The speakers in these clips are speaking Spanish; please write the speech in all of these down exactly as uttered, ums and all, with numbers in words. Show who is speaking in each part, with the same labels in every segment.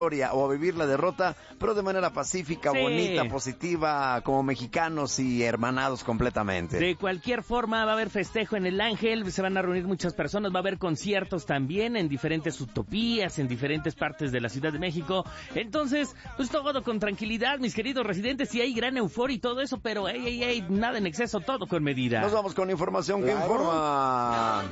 Speaker 1: o a vivir la derrota, pero de manera pacífica, sí. bonita, positiva, como mexicanos y hermanados completamente.
Speaker 2: De cualquier forma va a haber festejo en el Ángel, se van a reunir muchas personas, va a haber conciertos también en diferentes utopías, en diferentes partes de la Ciudad de México. Entonces, pues todo con tranquilidad, mis queridos residentes, sí hay gran euforia y todo eso, pero ey, ey, ey, nada en exceso, todo con medida.
Speaker 1: Nos vamos con información claro. que informa.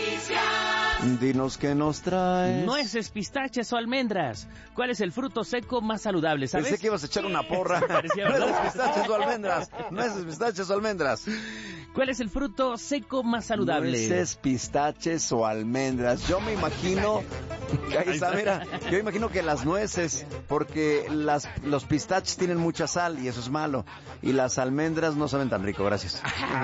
Speaker 1: Dinos qué nos traes.
Speaker 2: Nueces, pistaches o almendras. ¿Cuál es el fruto seco más saludable? ¿Sabes?
Speaker 1: Pensé que ibas a echar una porra. Nueces, pistaches o almendras. Nueces, pistaches o almendras.
Speaker 2: ¿Cuál es el fruto seco más saludable?
Speaker 1: Nueces, pistaches o almendras. Yo me imagino... Ahí está, mira. Yo imagino que las nueces, porque las, los pistaches tienen mucha sal y eso es malo. Y las almendras no saben tan rico, gracias.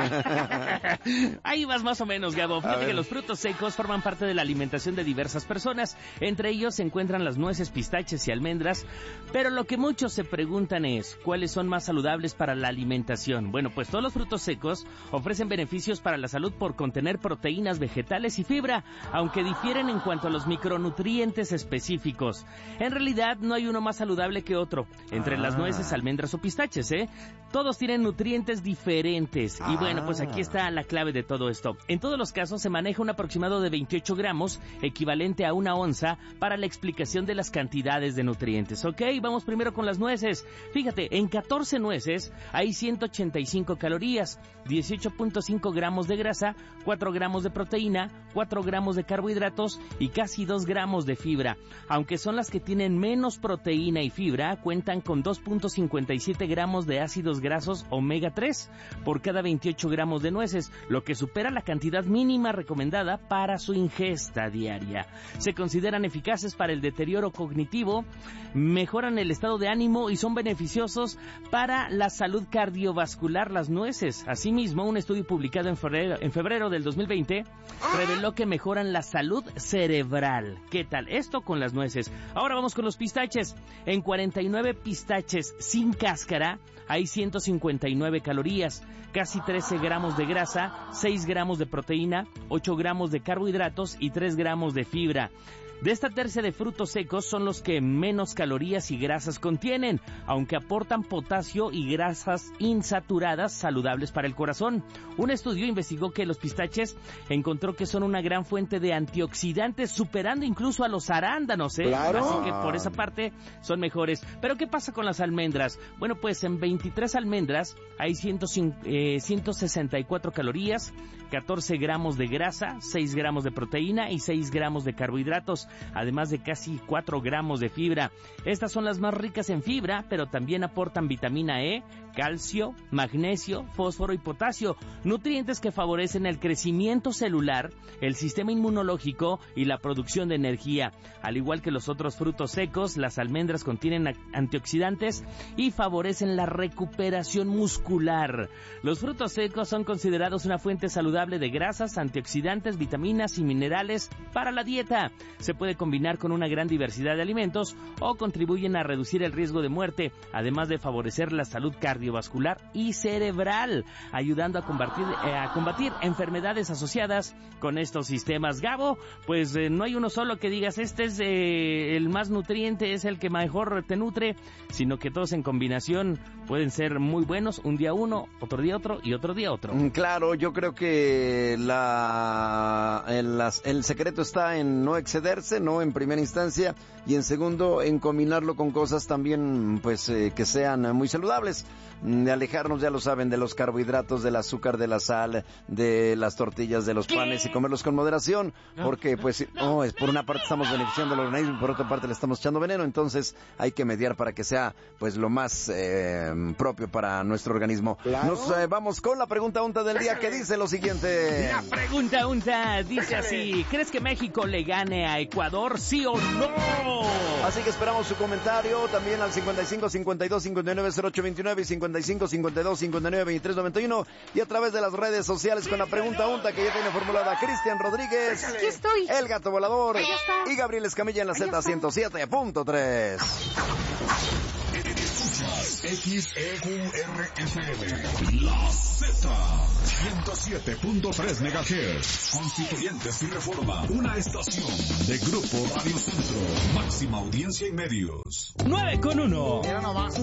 Speaker 2: Ahí vas más o menos, Gabo. Fíjate que los frutos secos forman parte de la alimentación de diversas personas. Entre ellos se encuentran las nueces, pistaches y almendras. Pero lo que muchos se preguntan es, ¿cuáles son más saludables para la alimentación? Bueno, pues todos los frutos secos ofrecen beneficios para la salud por contener proteínas vegetales y fibra, aunque difieren en cuanto a los micronutrientes específicos. En realidad no hay uno más saludable que otro, entre ah. las nueces, almendras o pistaches, ¿eh? Todos tienen nutrientes diferentes. Ah. Y bueno, pues aquí está la clave de todo esto. En todos los casos se maneja un aproximado de veintiocho gramos, equivalente a una onza, para la explicación de las cantidades de nutrientes. Ok, vamos primero con las nueces. Fíjate, en catorce nueces hay ciento ochenta y cinco calorías, dieciocho punto cinco gramos de grasa, cuatro gramos de proteína, cuatro gramos de carbohidratos y casi dos gramos de fibra. Aunque son las que tienen menos proteína y fibra, cuentan con dos punto cincuenta y siete gramos de ácidos grasos omega tres por cada veintiocho gramos de nueces, lo que supera la cantidad mínima recomendada para su ingesta diaria. Se consideran eficaces para el deterioro cognitivo, mejoran el estado de ánimo y son beneficiosos para la salud cardiovascular las nueces. Asimismo, un estudio publicado en febrero, en febrero del dos mil veinte reveló que mejoran la salud cerebral. ¿Qué tal esto con las nueces? Ahora vamos con los pistaches. En cuarenta y nueve pistaches sin cáscara hay ciento cincuenta y nueve calorías, casi trece gramos de grasa, seis gramos de proteína, ocho gramos de carbohidratos y tres gramos de fibra. De esta tercia de frutos secos son los que menos calorías y grasas contienen, aunque aportan potasio y grasas insaturadas saludables para el corazón. Un estudio investigó que los pistaches encontró que son una gran fuente de antioxidantes, superando incluso a los arándanos, ¿eh?
Speaker 1: Claro.
Speaker 2: Así que por esa parte son mejores. Pero ¿qué pasa con las almendras? Bueno, pues en veintitrés almendras hay ciento sesenta y cuatro calorías, catorce gramos de grasa, seis gramos de proteína y seis gramos de carbohidratos, además de casi cuatro gramos de fibra. Estas son las más ricas en fibra, pero también aportan vitamina E, calcio, magnesio, fósforo y potasio, nutrientes que favorecen el crecimiento celular, el sistema inmunológico y la producción de energía. Al igual que los otros frutos secos, las almendras contienen antioxidantes y favorecen la recuperación muscular. Los frutos secos son considerados una fuente saludable de grasas, antioxidantes, vitaminas y minerales para la dieta. Se puede combinar con una gran diversidad de alimentos o contribuyen a reducir el riesgo de muerte, además de favorecer la salud cardiovascular y cerebral, ayudando a combatir, eh, a combatir enfermedades asociadas con estos sistemas. Gabo, pues eh, no hay uno solo que digas este es eh, el más nutriente, es el que mejor te nutre, sino que todos en combinación pueden ser muy buenos, un día uno, otro día otro y otro día otro.
Speaker 1: Claro, yo creo que la el, las, el secreto está en no excederse, no en primera instancia, y en segundo en combinarlo con cosas también pues eh, que sean muy saludables, de alejarnos, ya lo saben, de los carbohidratos, del azúcar, de la sal, de las tortillas, de los ¿Qué? panes, y comerlos con moderación, no, porque pues no, oh, es por una parte estamos beneficiando al organismo y por otra parte le estamos echando veneno, entonces hay que mediar para que sea pues lo más eh, propio para nuestro organismo. ¿Claro? Nos eh, vamos con la pregunta unta del día, que dice lo siguiente.
Speaker 2: La pregunta unta dice así: ¿crees que México le gane a Ecuador, sí o no?
Speaker 1: Así que esperamos su comentario también al cincuenta y cinco, cincuenta y dos, cincuenta y nueve, cero ocho veintinueve y cincuenta y cinco, cincuenta y dos, cincuenta y nueve, veintitrés noventa y uno, y a través de las redes sociales con la pregunta unta que ya tiene formulada Cristian Rodríguez,
Speaker 3: aquí estoy,
Speaker 1: el Gato Volador
Speaker 3: y Gabriel
Speaker 1: Escamilla en la Z ciento siete punto tres.
Speaker 3: Escuchas X E U R F M, La Z, ciento siete punto tres megahertz. Constituyentes y Reforma, una estación de Grupo Radio Centro, máxima audiencia y medios.
Speaker 2: nueve con uno.